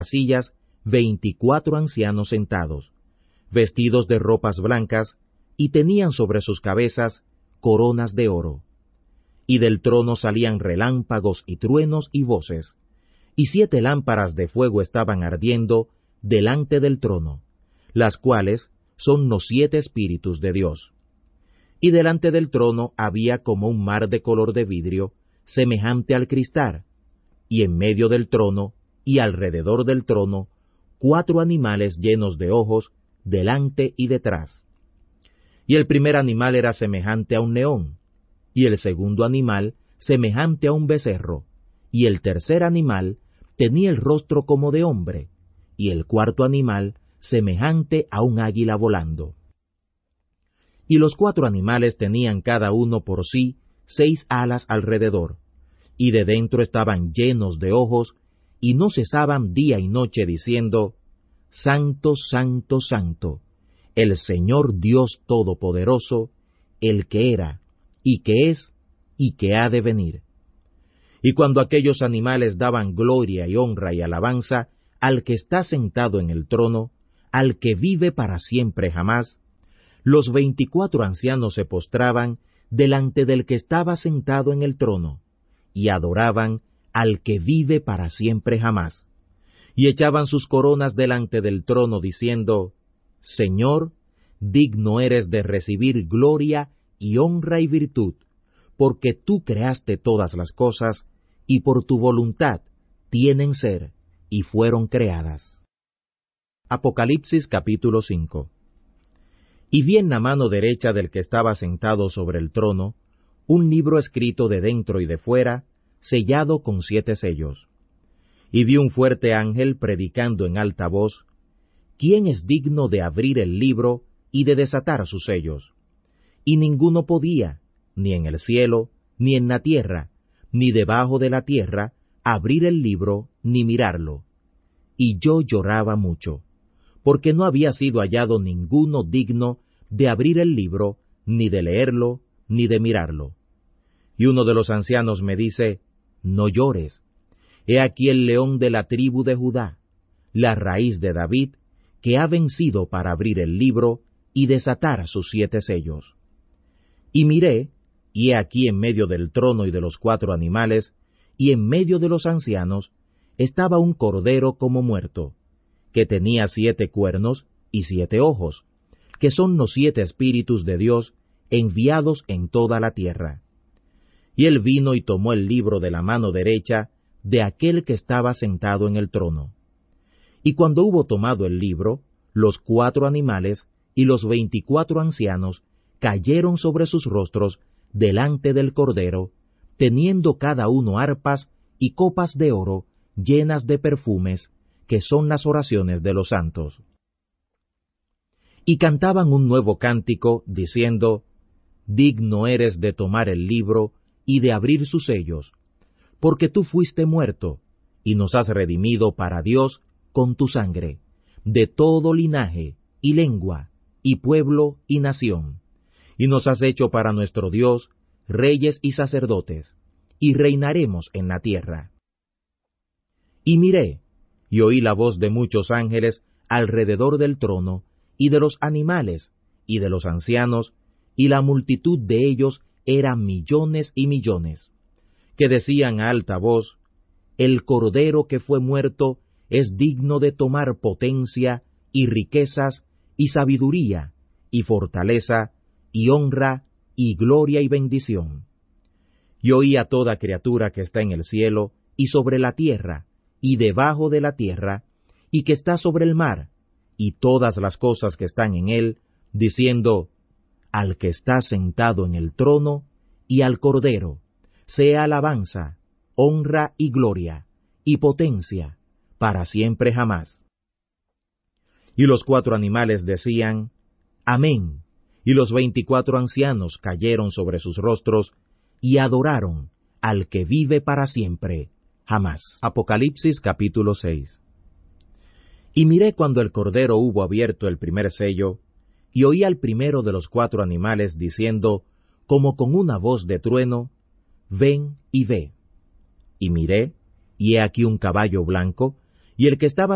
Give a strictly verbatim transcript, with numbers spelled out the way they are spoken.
sillas veinticuatro ancianos sentados, vestidos de ropas blancas, y tenían sobre sus cabezas coronas de oro. Y del trono salían relámpagos y truenos y voces, y siete lámparas de fuego estaban ardiendo delante del trono, las cuales son los siete espíritus de Dios. Y delante del trono había como un mar de color de vidrio, semejante al cristal, y en medio del trono, y alrededor del trono, cuatro animales llenos de ojos, delante y detrás. Y el primer animal era semejante a un león, y el segundo animal semejante a un becerro, y el tercer animal tenía el rostro como de hombre, y el cuarto animal semejante a un águila volando. Y los cuatro animales tenían cada uno por sí seis alas alrededor, y de dentro estaban llenos de ojos, y no cesaban día y noche diciendo: Santo, Santo, Santo, el Señor Dios Todopoderoso, el que era, y que es, y que ha de venir. Y cuando aquellos animales daban gloria y honra y alabanza al que está sentado en el trono, al que vive para siempre jamás, los veinticuatro ancianos se postraban delante del que estaba sentado en el trono, y adoraban al que vive para siempre jamás, y echaban sus coronas delante del trono, diciendo: Señor, digno eres de recibir gloria y honra y virtud, porque tú creaste todas las cosas, y por tu voluntad tienen ser, y fueron creadas. Apocalipsis capítulo cinco. Y vi en la mano derecha del que estaba sentado sobre el trono un libro escrito de dentro y de fuera, sellado con siete sellos. Y vi un fuerte ángel predicando en alta voz: ¿Quién es digno de abrir el libro y de desatar sus sellos? Y ninguno podía, ni en el cielo, ni en la tierra, ni debajo de la tierra, abrir el libro ni mirarlo. Y yo lloraba mucho, porque no había sido hallado ninguno digno de abrir el libro, ni de leerlo, ni de mirarlo. Y uno de los ancianos me dice: No llores. He aquí el león de la tribu de Judá, la raíz de David, que ha vencido para abrir el libro y desatar sus siete sellos. Y miré, y he aquí en medio del trono y de los cuatro animales, y en medio de los ancianos, estaba un cordero como muerto, que tenía siete cuernos y siete ojos, que son los siete espíritus de Dios enviados en toda la tierra. Y él vino y tomó el libro de la mano derecha de aquel que estaba sentado en el trono. Y cuando hubo tomado el libro, los cuatro animales y los veinticuatro ancianos cayeron sobre sus rostros delante del Cordero, teniendo cada uno arpas y copas de oro llenas de perfumes, que son las oraciones de los santos. Y cantaban un nuevo cántico, diciendo: Digno eres de tomar el libro y de abrir sus sellos, porque tú fuiste muerto, y nos has redimido para Dios con tu sangre, de todo linaje, y lengua, y pueblo, y nación, y nos has hecho para nuestro Dios reyes y sacerdotes, y reinaremos en la tierra. Y miré, y oí la voz de muchos ángeles alrededor del trono, y de los animales, y de los ancianos, y la multitud de ellos era millones y millones, que decían a alta voz: El Cordero que fue muerto es digno de tomar potencia, y riquezas, y sabiduría, y fortaleza, y honra, y gloria y bendición. Y oí a toda criatura que está en el cielo, y sobre la tierra, y debajo de la tierra, y que está sobre el mar, y todas las cosas que están en él, diciendo: Al que está sentado en el trono, y al Cordero, sea alabanza, honra y gloria, y potencia, para siempre jamás. Y los cuatro animales decían: Amén. Y los veinticuatro ancianos cayeron sobre sus rostros, y adoraron al que vive para siempre jamás. Apocalipsis capítulo seis. Y miré cuando el Cordero hubo abierto el primer sello, y oí al primero de los cuatro animales diciendo, como con una voz de trueno: Ven y ve. Y miré, y he aquí un caballo blanco, y el que estaba